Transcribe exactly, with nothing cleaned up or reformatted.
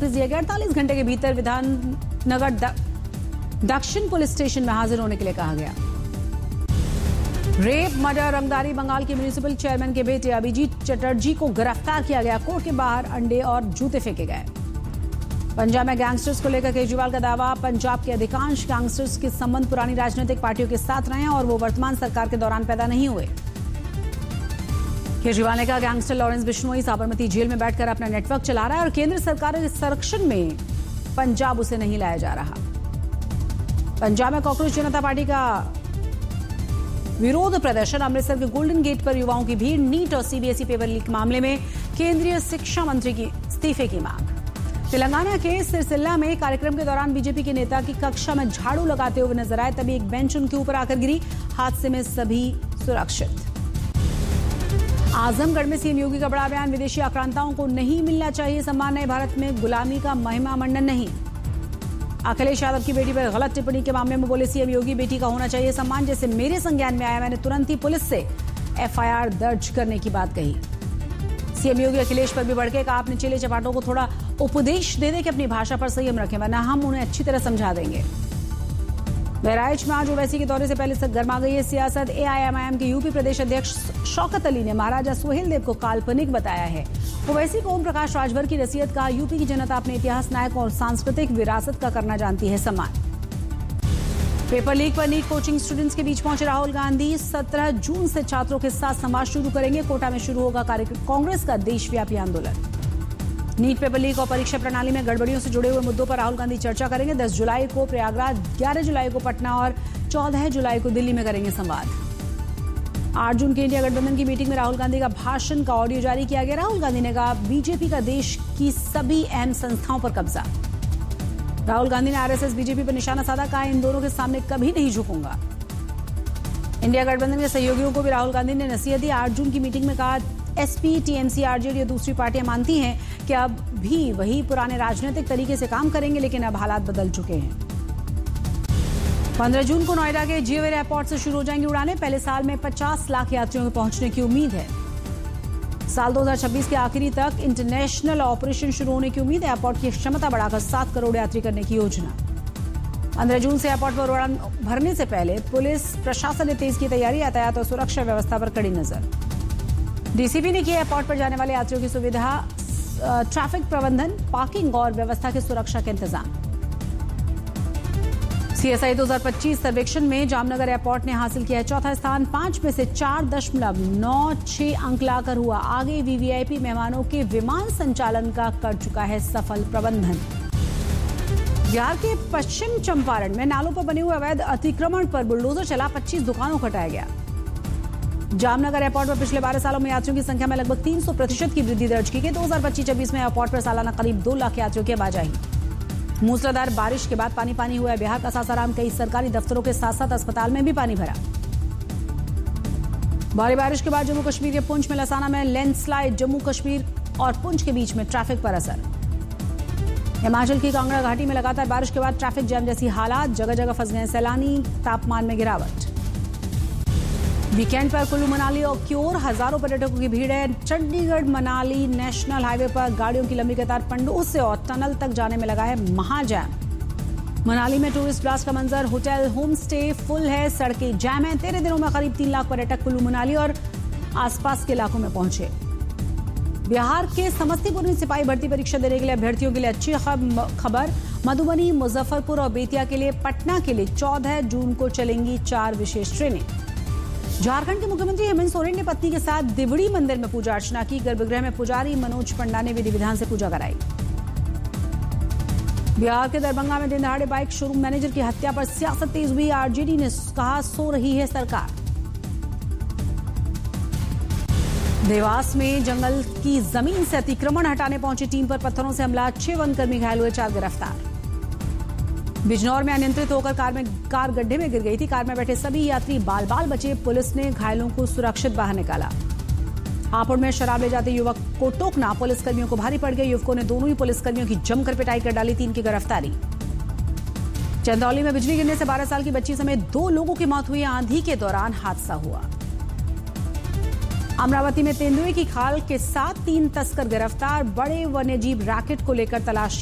Notice दिया गया। अड़तालीस घंटे के भीतर विधाननगर दक्षिण पुलिस स्टेशन में हाजिर होने के लिए कहा गया। रेप, मर्डर, रंगदारी, बंगाल के म्युनिसिपल चेयरमैन के बेटे अभिजीत चटर्जी को गिरफ्तार किया गया। कोर्ट के बाहर अंडे और जूते फेंके गए। पंजाब में गैंगस्टर्स को लेकर केजरीवाल का दावा, पंजाब के अधिकांश गैंगस्टर्स के संबंध पुरानी राजनीतिक पार्टियों के साथ रहे हैं और वो वर्तमान सरकार के दौरान पैदा नहीं हुए। केजरीवाल ने कहा, gangster Lawrence Bishnoi Sabarmati jail में बैठकर अपना नेटवर्क चला रहा है और केंद्र सरकार के संरक्षण में पंजाब उसे नहीं लाया जा रहा। पंजाब में कांग्रेस जनता पार्टी का विरोध प्रदर्शन, अमृतसर के गोल्डन गेट पर युवाओं की भीड़, नीट और सीबीएसई पेपर लीक मामले में केंद्रीय शिक्षा मंत्री की इस्तीफे की मांग। तेलंगाना के सिरसिल्ला में कार्यक्रम के दौरान बीजेपी के नेता की कक्षा में झाड़ू लगाते हुए नजर आए, तभी एक बेंच उनके ऊपर आकर गिरी। हादसे में सभी सुरक्षित। आजमगढ़ में सीएम योगी का बड़ा बयान, विदेशी आक्रांताओं को नहीं मिलना चाहिए सम्मान, नए भारत में गुलामी का महिमा मंडन नहीं। अखिलेश यादव की बेटी पर गलत टिप्पणी के मामले में बोले सीएम योगी, बेटी का होना चाहिए सम्मान, जैसे मेरे संज्ञान में आया मैंने तुरंत ही पुलिस से एफआईआर दर्ज करने की बात कही। सीएम योगी अखिलेश पर भी भड़के, कहा आपने चेले चपाटों को थोड़ा उपदेश दे दे कि अपनी भाषा पर संयम रखें, वरना हम उन्हें अच्छी तरह समझा देंगे। बहराइच में आज ओवैसी के दौरे से पहले से गर्मा गई है सियासत। एआईएमआईएम के यूपी प्रदेश अध्यक्ष शौकत अली ने महाराजा सुहेलदेव को काल्पनिक बताया है। ओवैसी को ओम प्रकाश राजभर की नसीहत, कहा यूपी की जनता अपने इतिहास, नायक और सांस्कृतिक विरासत का करना जानती है सम्मान। पेपर लीक पर नीट कोचिंग स्टूडेंट्स के बीच पहुंचे राहुल गांधी, सत्रह जून से छात्रों के साथ संवाद शुरू करेंगे। कोटा में शुरू होगा कांग्रेस का देशव्यापी आंदोलन। नीट पेपर लीक और परीक्षा प्रणाली में गड़बड़ियों से जुड़े हुए मुद्दों पर राहुल गांधी चर्चा करेंगे। दस जुलाई को प्रयागराज, ग्यारह जुलाई को पटना और चौदह जुलाई को दिल्ली में करेंगे संवाद। आठ जून की इंडिया गठबंधन की मीटिंग में राहुल गांधी का भाषण का ऑडियो जारी किया गया। राहुल गांधी ने कहा, बीजेपी का देश की सभी अहम संस्थाओं पर कब्जा। राहुल गांधी ने आरएसएस बीजेपी पर निशाना साधा, कहा इन दोनों के सामने कभी नहीं झुकूंगा। इंडिया गठबंधन के सहयोगियों को भी राहुल गांधी ने नसीहत दी। आठ जून की मीटिंग में कहा, एसपी, टीएमसी, आरजेडी और दूसरी पार्टियां मानती हैं कि अब भी वही पुराने राजनीतिक तरीके से काम करेंगे, लेकिन अब हालात बदल चुके हैं। पंद्रह जून को नोएडा के जेवर एयरपोर्ट से शुरू हो जाएंगी उड़ानें। पहले साल में पचास लाख यात्रियों के पहुंचने की उम्मीद है। साल दो हज़ार छब्बीस के आखिरी तक इंटरनेशनल ऑपरेशन शुरू होने की उम्मीद है। एयरपोर्ट की क्षमता बढ़ाकर सात करोड़ यात्री करने की योजना। पंद्रह जून से एयरपोर्ट पर उड़ान भरने से पहले पुलिस प्रशासन ने तेज की तैयारी, यातायात और सुरक्षा व्यवस्था पर कड़ी नजर। डीसीपी ने किया एयरपोर्ट पर जाने वाले यात्रियों की सुविधा, ट्रैफिक प्रबंधन, पार्किंग और व्यवस्था की सुरक्षा के इंतजाम। सीएसआई दो हज़ार पच्चीस सर्वेक्षण में जामनगर एयरपोर्ट ने हासिल किया है चौथा स्थान। पांच में से चार दशमलव नौ छह अंक लाकर हुआ आगे। वीवीआईपी मेहमानों के विमान संचालन का कर चुका है सफल प्रबंधन। बिहार के पश्चिम चंपारण में नालों पर बने हुए अवैध अतिक्रमण पर बुलडोजर चला, पच्चीस दुकानों को हटाया गया। जामनगर एयरपोर्ट पर पिछले बारह सालों में यात्रियों की संख्या में लगभग तीन सौ प्रतिशत की वृद्धि दर्ज की गई। दो हज़ार पच्चीस छब्बीस में एयरपोर्ट पर सालाना करीब दो लाख यात्रियों की आवाजाही। मूसलाधार बारिश के बाद पानी पानी हुआ है बिहार का सासाराम। कई सरकारी दफ्तरों के साथ साथ अस्पताल में भी पानी भरा। भारी बारिश के बाद जम्मू कश्मीर के पुंछ में लसाना में लैंडस्लाइड, जम्मू कश्मीर और पुंछ के बीच में ट्रैफिक पर असर। हिमाचल की कांगड़ा घाटी में लगातार बारिश के बाद ट्रैफिक जैम जैसी हालात, जगह जगह फंस गए सैलानी। तापमान में गिरावट। वीकेंड पर कुल्लू मनाली और क्योर हजारों पर्यटकों की भीड़ है। चंडीगढ़ मनाली नेशनल हाईवे पर गाड़ियों की लंबी कतार, पंडोह से और टनल तक जाने में लगा है महाजैम। मनाली में टूरिस्ट ब्लास्ट का मंजर, होटल होम स्टे फुल है, सड़कें जैम है। तेरह दिनों में करीब तीन लाख पर्यटक कुल्लू मनाली और आसपास के इलाकों में पहुंचे। बिहार के समस्तीपुर में सिपाही भर्ती परीक्षा देने के लिए अभ्यर्थियों के लिए अच्छी खबर। मधुबनी, मुजफ्फरपुर और बेतिया के लिए, पटना के लिए चौदह जून को चलेंगी चार विशेष ट्रेनें। झारखंड के मुख्यमंत्री हेमंत सोरेन ने पत्नी के साथ दिवड़ी मंदिर में पूजा अर्चना की। गर्भगृह में पुजारी मनोज पंडा ने विधि विधान से पूजा कराई। बिहार के दरभंगा में दिन दहाड़े बाइक शोरूम मैनेजर की हत्या पर सियासत तेज हुई। आरजेडी ने कहा, सो रही है सरकार। देवास में जंगल की जमीन से अतिक्रमण हटाने पहुंची टीम पर पत्थरों से हमला, छह वनकर्मी घायल हुए, चार गिरफ्तार। बिजनौर में अनियंत्रित होकर कार में कार गड्ढे में गिर गई थी। कार में बैठे सभी यात्री बाल बाल बचे। पुलिस ने घायलों को सुरक्षित बाहर निकाला। हापुड़ में शराब ले जाते युवक को टोकना, पुलिसकर्मियों को भारी पड़ गई। युवकों ने दोनों ही पुलिसकर्मियों की जमकर पिटाई कर डाली, तीन की गिरफ्तारी। चंदौली में बिजली गिरने से बारह साल की बच्ची समेत दो लोगों की मौत हुई। आंधी के दौरान हादसा हुआ। अमरावती में तेंदुए की खाल के साथ तीन तस्कर गिरफ्तार। बड़े वन्यजीव रैकेट को लेकर तलाशी।